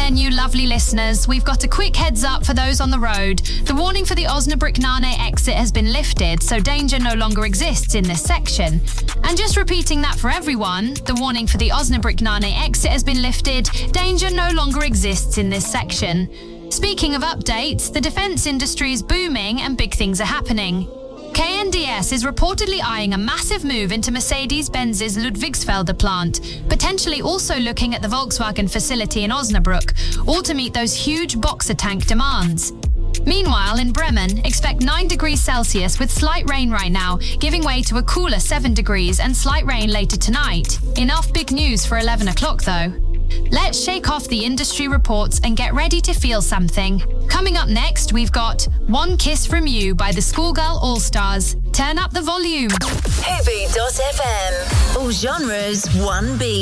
there, new lovely listeners. We've got a quick heads up for those on the road. The warning for the Osnabrück Nane exit has been lifted, so danger no longer exists in this section. And just repeating that for everyone, the warning for the Osnabrück Nane exit has been lifted, danger no longer exists in this section. Speaking of updates, the defence industry is booming and big things are happening. KNDS is reportedly eyeing a massive move into Mercedes-Benz's Ludwigsfelde plant, potentially also looking at the Volkswagen facility in Osnabrück, all to meet those huge Boxer tank demands. Meanwhile, in Bremen, expect 9 degrees Celsius with slight rain right now, giving way to a cooler 7 degrees and slight rain later tonight. Enough big news for 11 o'clock though. Let's shake off the industry reports and get ready to feel something. Coming up next, we've got One Kiss From You by the Schoolgirl All-Stars. Turn up the volume. Heavy.fm. All genres, one beat.